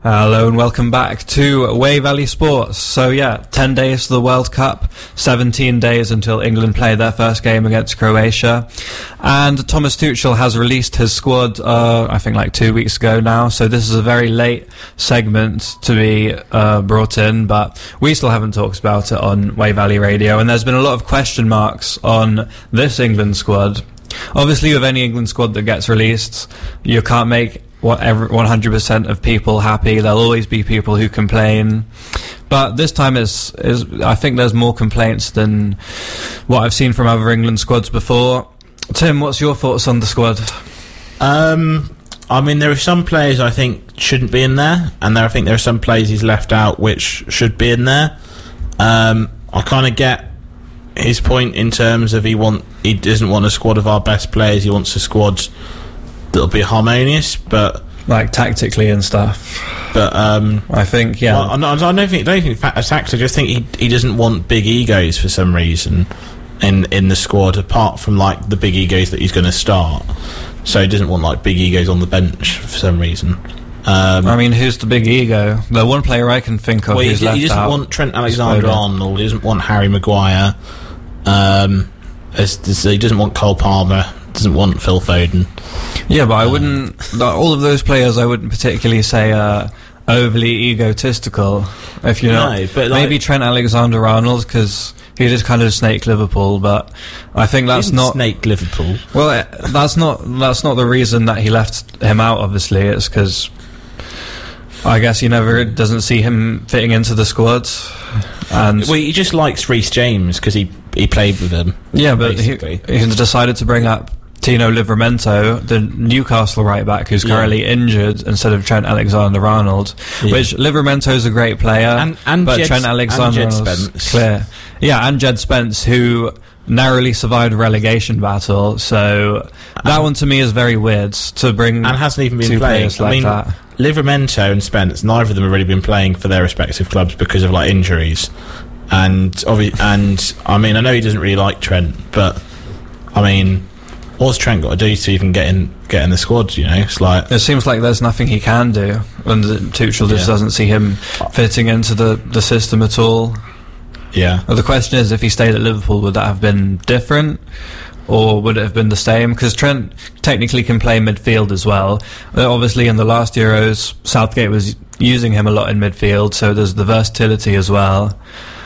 Hello and welcome back to Way Valley Sports. So 10 days to the World Cup, 17 days until England play their first game against Croatia. And Thomas Tuchel has released his squad, I think like 2 weeks ago now. So this is a very late segment to be brought in, but we still haven't talked about it on Way Valley Radio. And there's been a lot of question marks on this England squad. Obviously, with any England squad that gets released, you can't make 100% of people happy. There'll always be people who complain, but this time is I think there's more complaints than what I've seen from other England squads before. Tim, what's your thoughts on the squad? I mean, there are some players I think shouldn't be in there, and I think there are some players he's left out which should be in there. I kind of get his point in terms of he doesn't want a squad of our best players. He wants a squad that'll be harmonious, but like tactically and stuff. But I think well, I don't think tactically. I just think he doesn't want big egos for some reason in the squad, apart from like the big egos that he's going to start. So he doesn't want like big egos on the bench for some reason. I mean, who's the big ego? The one player I can think of who's left out. He doesn't want Trent Alexander-Arnold. He doesn't want Harry Maguire. He doesn't want Cole Palmer. Doesn't want Phil Foden. Yeah, but I wouldn't. All of those players, I wouldn't particularly say overly egotistical. If you know, but maybe Trent Alexander-Arnold, because he did kind of snake Liverpool. But I think that's not snake Liverpool. Well, that's not the reason that he left him out. Obviously, it's because I guess he doesn't see him fitting into the squad. And he just likes Reece James because he played with him. Yeah, but he decided to bring up Tino Livramento, the Newcastle right back, who's currently injured, instead of Trent Alexander-Arnold. Which Livramento's a great player, but Trent Alexander-Arnold's clear. Yeah, and Jed Spence, who narrowly survived a relegation battle. So that one to me is very weird to bring and hasn't even been two playing. players like that. Livramento and Spence, neither of them have really been playing for their respective clubs because of like injuries. And I mean, I know he doesn't really like Trent, but I mean, what's Trent got to do to even get in the squad? You know, it's like it seems like there's nothing he can do, and Tuchel just doesn't see him fitting into the system at all. Yeah. Well, the question is, if he stayed at Liverpool, would that have been different, or would it have been the same? Because Trent technically can play midfield as well. Obviously, in the last Euros, Southgate was using him a lot in midfield, so there's the versatility as well.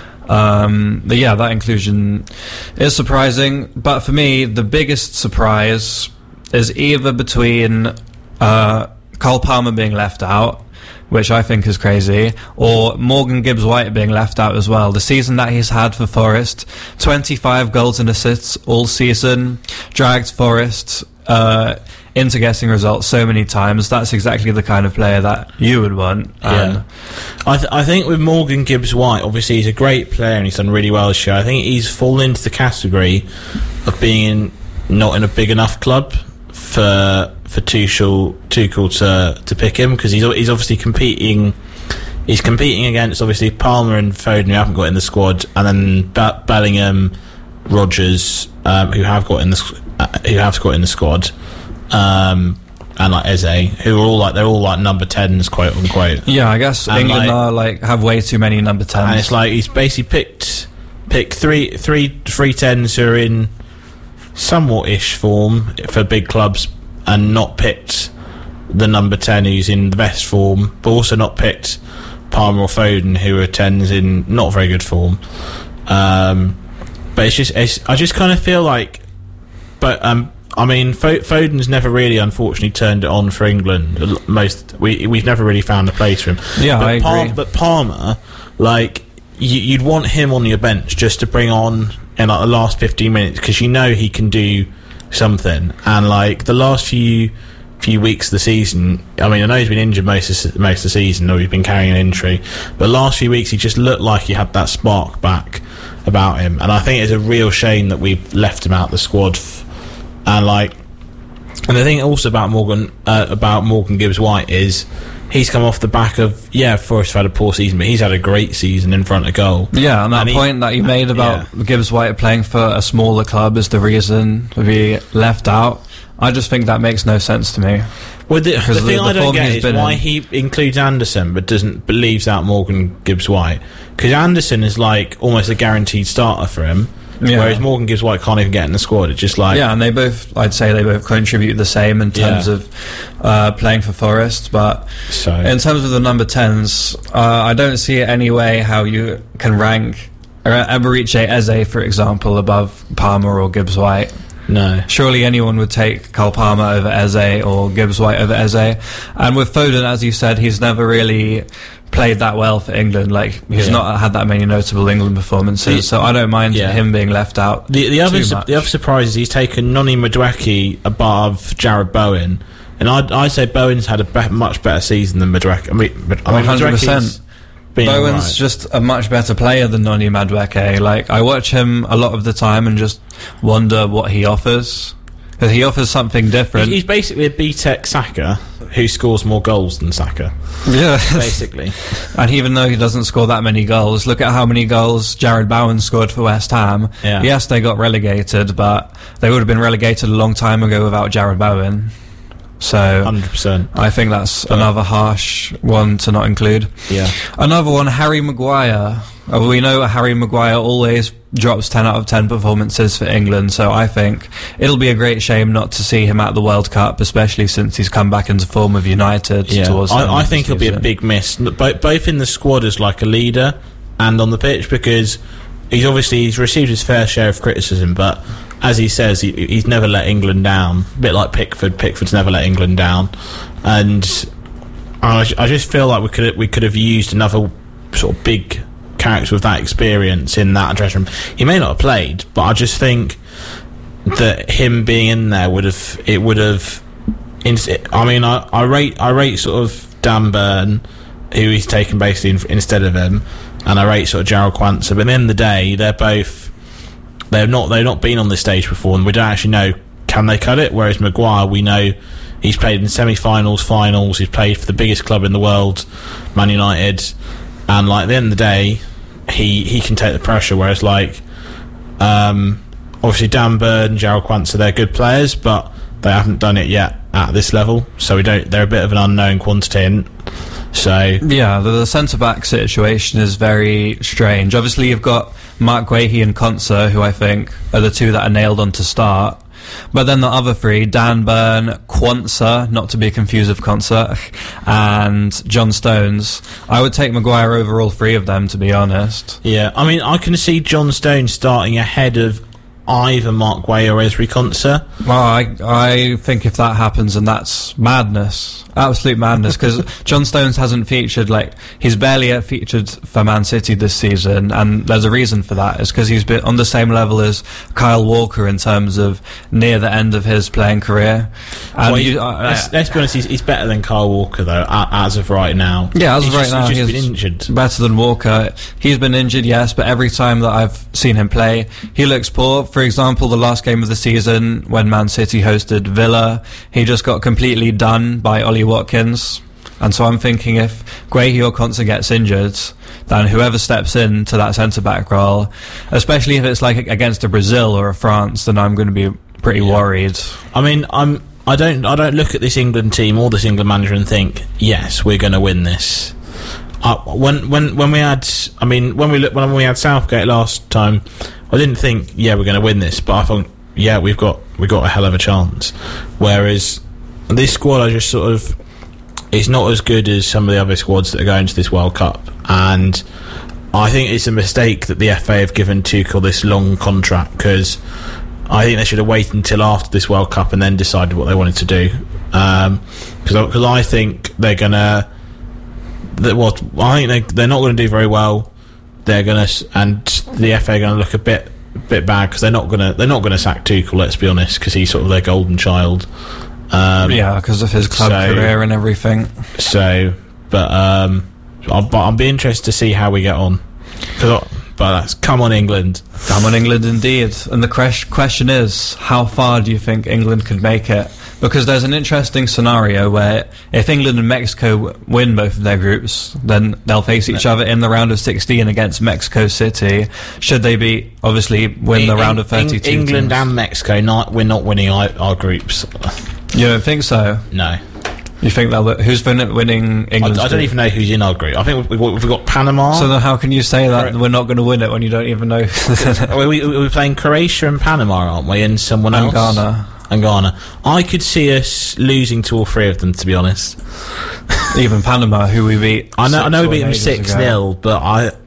But yeah, that inclusion is surprising. But for me, the biggest surprise is either between Cole Palmer being left out, which I think is crazy, or Morgan Gibbs-White being left out as well. The season that he's had for Forest, 25 goals and assists all season, dragged Forest into getting results so many times. That's exactly the kind of player that you would want. Yeah. I think with Morgan Gibbs-White, obviously he's a great player and he's done really well this year. I think he's fallen into the category of being not in a big enough club for Tuchel to pick him, because he's obviously competing. He's competing against obviously Palmer and Foden, who haven't got in the squad, and then Bellingham, Rodgers, who have got in the squad, and like Eze, who are they're all number 10s, quote unquote. Yeah, I guess and England have way too many number 10s. And it's like he's basically picked three 10s who are in somewhat ish form for big clubs, and not picked the number 10 who's in the best form, but also not picked Palmer or Foden, who are 10s in not very good form. But I just kind of feel like, but I mean, Foden's never really, unfortunately, turned it on for England. We've never really found a place for him. Yeah, but I agree. But Palmer, like, you'd want him on your bench just to bring on in like the last 15 minutes, because you know he can do something. And like the last few weeks of the season, I mean, I know he's been injured most of the season, or he's been carrying an injury, but the last few weeks he just looked like he had that spark back about him. And I think it's a real shame that we've left him out the squad. And like, And the thing also about Morgan Gibbs-White is he's come off the back of, Forest have had a poor season, but he's had a great season in front of goal. Yeah, and that point that you made about Gibbs-White playing for a smaller club is the reason to be left out. I just think that makes no sense to me. Well, the thing I don't get is why he includes Anderson but leaves out Morgan Gibbs-White. Because Anderson is like almost a guaranteed starter for him. Yeah. Whereas Morgan Gibbs-White can't even get in the squad. It's just like... Yeah, and I'd say they both contribute the same in terms of playing for Forest, but in terms of the number 10s, I don't see any way how you can rank Eberechi Eze, for example, above Palmer or Gibbs-White. No. Surely anyone would take Cole Palmer over Eze or Gibbs-White over Eze. And with Foden, as you said, he's never really played that well for England. Like, he's not had that many notable England performances, so I don't mind him being left out. The other surprise is he's taken Noni Madueke above Jared Bowen, and I'd say Bowen's had a much better season than Madueke. I mean 100%. Bowen's just a much better player than Noni Madueke. Like, I watch him a lot of the time and just wonder what he offers. Because he offers something different. He's basically a B-Tech Saka who scores more goals than Saka. Yeah. Basically. And even though he doesn't score that many goals, look at how many goals Jared Bowen scored for West Ham. Yeah. Yes, they got relegated, but they would have been relegated a long time ago without Jared Bowen. So 100%. I think that's another harsh one to not include. Yeah. Another one, Harry Maguire. We know Harry Maguire always drops 10 out of 10 performances for England, so I think it'll be a great shame not to see him at the World Cup, especially since he's come back into form with United. Yeah. I think he'll be a big miss, both in the squad as like a leader and on the pitch, because he's received his fair share of criticism, but as he says, he's never let England down. A bit like Pickford. Pickford's never let England down, and I just feel like we could have used another sort of big character with that experience in that dressing room. He may not have played, but I just think that him being in there would have. I mean, I rate sort of Dan Burn, who he's taken basically instead of him, and I rate sort of Jarrell Quansah. But at the end of the day, they've not been on this stage before, and we don't actually know, can they cut it? Whereas Maguire, we know he's played in semi-finals, finals, he's played for the biggest club in the world, Man United, and like at the end of the day, he can take the pressure. Whereas like obviously Dan Burn, Jarrell Quansah, they're good players, but they haven't done it yet at this level, so they're a bit of an unknown quantity. So yeah, the centre-back situation is very strange. Obviously you've got Mark Guehi and Konsa, who I think are the two that are nailed on to start. But then the other three, Dan Burn, Quansah, not to be confused with Konsa, and John Stones, I would take Maguire over all three of them, to be honest. Yeah, I mean, I can see John Stones starting ahead of either Mark Guehi or Ezri Konsa. Well, I think if that happens, then that's madness. Absolute madness, because John Stones hasn't featured, he's barely featured for Man City this season, and there's a reason for that. It's because he's been on the same level as Kyle Walker in terms of near the end of his playing career. And let's be honest, he's better than Kyle Walker, though, as of right now. Yeah, as of right now, he's been injured. Better than Walker. He's been injured, yes, but every time that I've seen him play, he looks poor. For example, the last game of the season, when Man City hosted Villa, he just got completely done by Ollie Watkins. And so I'm thinking if Guehi or Konsa gets injured, then whoever steps into that centre-back role, especially if it's against a Brazil or a France, then I'm going to be pretty worried. I mean, I don't look at this England team or this England manager and think, yes, we're going to win this. When we had Southgate last time, I didn't think, we're going to win this, but I thought, we've got a hell of a chance. Whereas this squad, I just sort of, it's not as good as some of the other squads that are going to this World Cup, and I think it's a mistake that the FA have given Tuchel this long contract, because I think they should have waited until after this World Cup and then decided what they wanted to do. Because I think they're gonna. I think they're not going to do very well. They're going to, and the FA are going to look a bit bad, because they're not going to sack Tuchel. Let's be honest, because he's sort of their golden child. Because of his club career and everything. So, but I'll be interested to see how we get on. But that's come on England. Come on England, indeed. And the question is, how far do you think England could make it? because there's an interesting scenario where if England and Mexico win both of their groups, then they'll face each other in the round of 16 against Mexico City. Should they obviously win the round of 32 England teams. and Mexico, we're not winning our groups. You don't think so? No. You think who's winning England's I don't group? even know who's in our group. I think we've got Panama. So then how can you say that we're not going to win it when you don't even know? We're playing Croatia and Panama, aren't we? And someone else. And Ghana. I could see us losing to all three of them, to be honest. Even Panama, who we beat. I know we beat them 6-0, but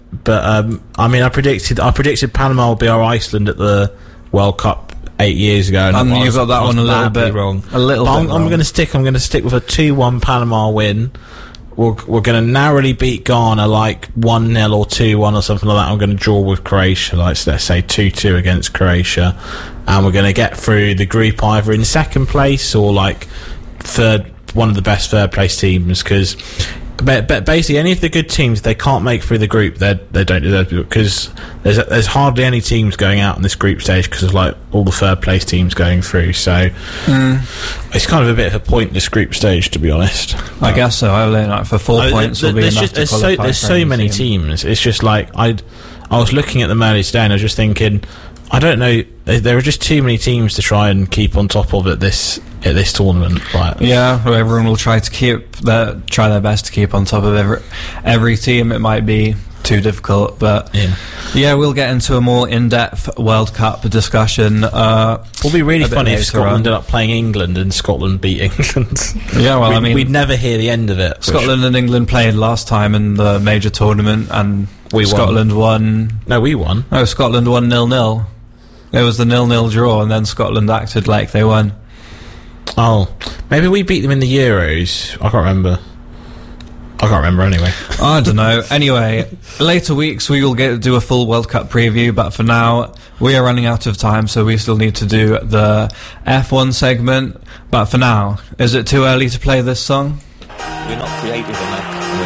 I mean, I predicted Panama would be our Iceland at the World Cup 8 years ago, and you got that one a little bit wrong. I'm going to stick with a 2-1 Panama win. We're going to narrowly beat Ghana, like 1-0 or 2-1 or something like that. I'm going to draw with Croatia, like let's say 2-2 against Croatia, and we're going to get through the group either in second place or like one of the best third place teams, because basically any of the good teams, they can't make through the group. They don't deserve to, because there's hardly any teams going out in this group stage because of like all the third place teams going through. So it's kind of a bit of a pointless group stage, to be honest. I guess so. I learned like for 4 points will be enough to qualify. There's so many teams. It's just like I was looking at them earlier today and I was just thinking, I don't know, there are just too many teams to try and keep on top of at this tournament. Like, yeah, everyone will try their best to keep on top of every team. It might be too difficult, but yeah, we'll get into a more in-depth World Cup discussion. It'll be really funny if Scotland ended up playing England and Scotland beat England. Yeah, well, I mean, we'd never hear the end of it. Scotland and England played last time in the major tournament, and Scotland won. No, we won. No, Scotland won 0-0. It was the 0-0 draw, and then Scotland acted like they won. Oh, maybe we beat them in the Euros. I can't remember anyway. I don't know. Anyway, later weeks we will do a full World Cup preview, but for now we are running out of time, so we still need to do the F1 segment. But for now, is it too early to play this song? We're not creative enough.